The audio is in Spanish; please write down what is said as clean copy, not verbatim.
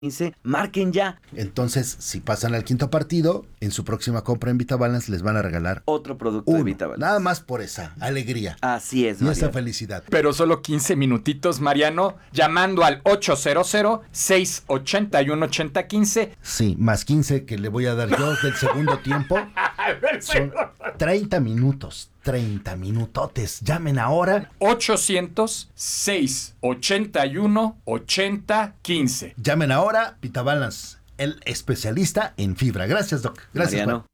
marquen ya. Entonces, si pasan al quinto partido, en su próxima compra en VitaBalance les van a regalar Otro producto de VitaBalance. Nada más por esa alegría. Así es, y Mariano. esa felicidad. Pero solo 15 minutitos, Mariano, llamando al 800-681-8015. Sí, más 15 que le voy a dar yo del segundo tiempo. Son 30 minutos. 30 minutotes. Llamen ahora. 800-681-8015. Llamen ahora. VitaBalance, el especialista en fibra. Gracias, Doc. Gracias, Mariano. Juan.